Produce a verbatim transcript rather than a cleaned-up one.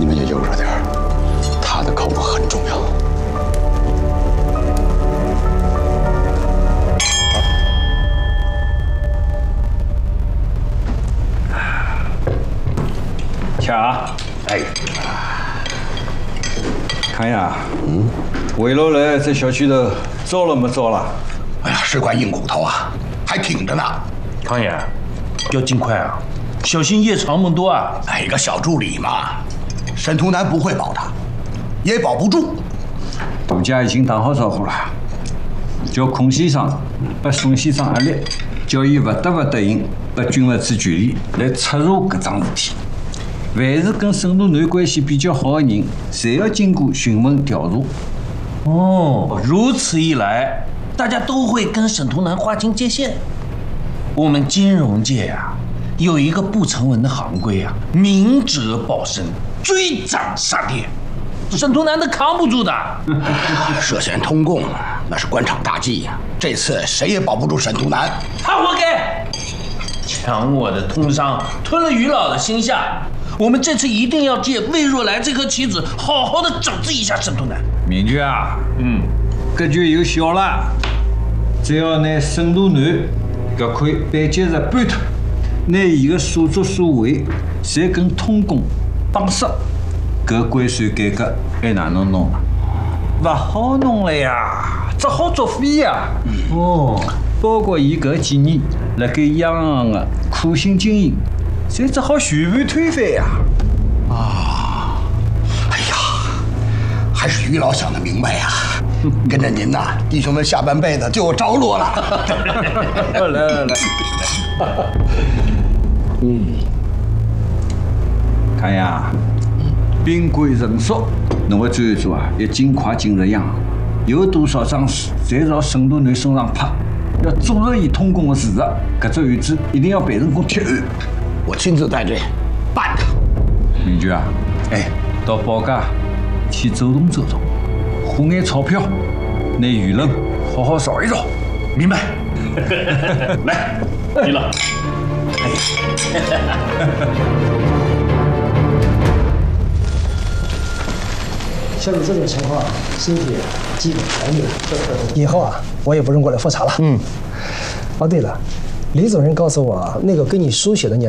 你们也悠着点儿，他的口供很重要。 恰，哎，看呀，嗯，魏老来在小区头找了没找了？ 哎呀，是块硬骨头啊，还挺着呢。 康爷，要尽快啊，小心夜长梦多啊！ 哎，个小助理嘛，沈图南不会保他，也保不住。 大家已经打好招呼了，叫孔先生拨宋先生压力，叫伊不得不答应拨军物处权力来出入搿桩事体。凡是跟沈图南关系比较好的人，侪要经过询问调查。 哦，如此一来，大家都会跟沈图南划清界限。我们金融界呀、啊，有一个不成文的行规啊，明哲保身，追涨杀跌。沈图南都扛不住的。 涉嫌通共，那是官场大忌呀、啊。这次谁也保不住沈图南。 他活该，抢我的通商，吞了于老的心下。我们这次一定要借魏若来这颗棋子，好好的整治一下沈图南。 明局啊，嗯，搿局有效了，只要拿沈图南搿块扳结石搬脱，拿伊个所作所为侪跟通共绑实，搿关税改革还哪能弄啊？勿好弄了呀，只好作废呀。哦，包括伊搿几年辣盖央行的苦心经营，侪只好全盘推翻呀。 啊，哎呀，还是于老想得明白呀。跟着您呐，弟兄们下半辈子就有着落了。 来来来，嗯，看呀，兵贵人少，侬个专案组啊，要尽快进入央行，有多少桩事，侪朝沈图南身上拍，要阻止伊通共的事实，搿只案子一定要办成功铁案。 我亲自带队办他。 明局啊，哎，到保家去走动走动，花眼钞票，拿舆论好好扫一扫。 明白。来，于老。 像你这种情况，身体基本痊愈了，以后啊，我也不用过来复查了。嗯。哦，对了，李主任告诉我，那个给你输血的年。